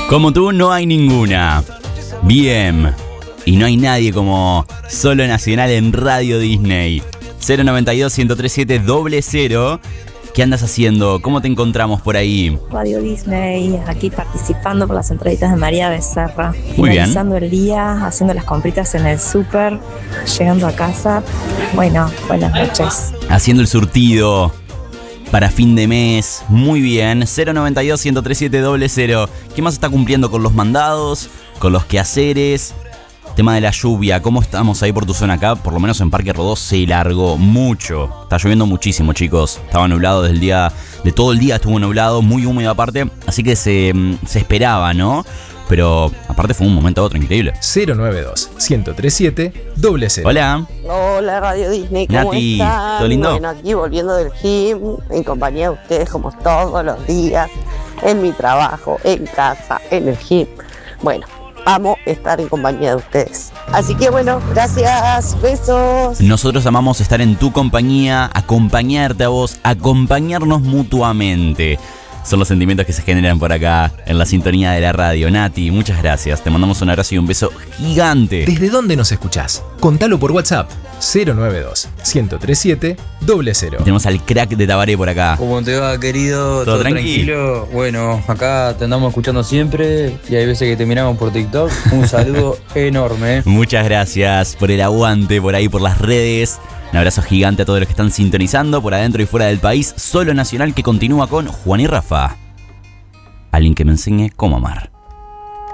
Como tú no hay ninguna. Bien. Y no hay nadie como Solo Nacional en Radio Disney. 092-1037-00. ¿Qué andas haciendo? ¿Cómo te encontramos por ahí? Radio Disney, aquí participando por las entraditas de María Becerra. Muy bien. Finalizando el día, haciendo las compritas en el súper, llegando a casa. Bueno, buenas noches. Haciendo el surtido para fin de mes. Muy bien. 092-1037-00. ¿Qué más está cumpliendo con los mandados? Con los quehaceres. Tema de la lluvia, ¿cómo estamos ahí por tu zona acá? Por lo menos en Parque Rodó se largó mucho. Está lloviendo muchísimo, chicos. Estaba nublado desde el día, de todo el día estuvo nublado, muy húmedo aparte. Así que se esperaba, Pero aparte fue un momento a otro increíble. 092-1037-00. Hola. Hola Radio Disney, ¿cómo Nati, están? ¿todo lindo? Bueno, aquí volviendo del gym, en compañía de ustedes como todos los días, en mi trabajo, en casa, en el gym. Bueno, amo estar en compañía de ustedes. Así que bueno, gracias, besos. Nosotros amamos estar en tu compañía, acompañarte a vos, acompañarnos mutuamente. Son los sentimientos que se generan por acá en la sintonía de la radio. Nati, muchas gracias. Te mandamos un abrazo y un beso gigante. ¿Desde dónde nos escuchás? Contalo por WhatsApp. 092-1037-00. Tenemos al crack de Tabaré por acá. ¿Cómo te va, querido? ¿Todo tranquilo? Bueno, acá te andamos escuchando siempre y hay veces que te miramos por TikTok. Un saludo enorme. Muchas gracias por el aguante por ahí, por las redes. Un abrazo gigante a todos los que están sintonizando por adentro y fuera del país. Solo Nacional, que continúa con Juan y Rafa. Alguien que me enseñe cómo amar.